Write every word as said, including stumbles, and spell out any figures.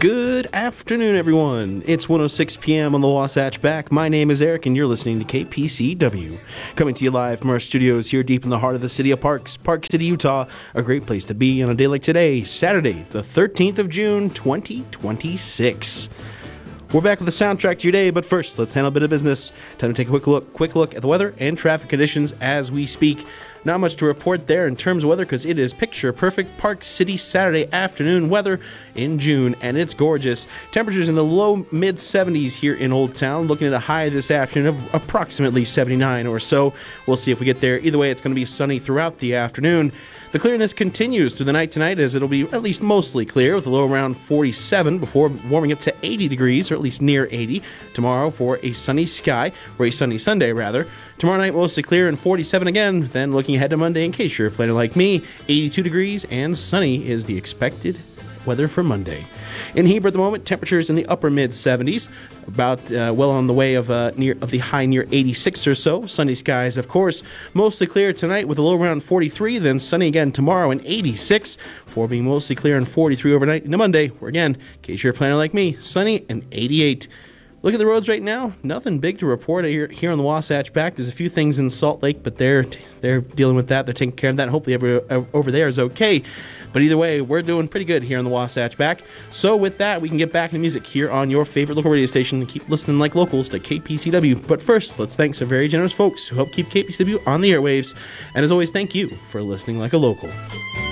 Good afternoon, everyone. It's one oh six p.m. on the Wasatch Back. My name is Eric, and you're listening to K P C W. Coming to you live from our studios here deep in the heart of the city of Parks, Park City, Utah. A great place to be on a day like today, Saturday, the thirteenth of June, twenty twenty-six. We're back with the soundtrack to your day, but first, let's handle a bit of business. Time to take a quick look, quick look at the weather and traffic conditions as we speak. Not much to report there in terms of weather because it is picture-perfect Park City Saturday afternoon weather in June, and it's gorgeous. Temperatures in the low mid seventies here in Old Town, looking at a high this afternoon of approximately seventy-nine or so. We'll see if we get there. Either way, it's going to be sunny throughout the afternoon. The clearness continues through the night tonight as it'll be at least mostly clear with a low around forty-seven before warming up to eighty degrees, or at least near eighty, tomorrow for a sunny sky, or a sunny Sunday rather. Tomorrow night mostly clear and forty-seven again. Then looking ahead to Monday, in case you're planning like me, eighty-two degrees and sunny is the expected weather for Monday. In Heber at the moment, temperatures in the upper mid seventies, about uh, well on the way of uh, near of the high near eighty-six or so. Sunny skies, of course, mostly clear tonight with a low around forty-three, then sunny again tomorrow and eighty-six, before being mostly clear and forty-three overnight into Monday, where again, in case you're planning like me, sunny and eighty-eight. Look at the roads right now. Nothing big to report here, here on the Wasatch Back. There's a few things in Salt Lake, but they're they're dealing with that. They're taking care of that. Hopefully, every, over there is okay. But either way, we're doing pretty good here on the Wasatch Back. So with that, we can get back to music here on your favorite local radio station and keep listening like locals to K P C W. But first, let's thank some very generous folks who help keep K P C W on the airwaves. And as always, thank you for listening like a local.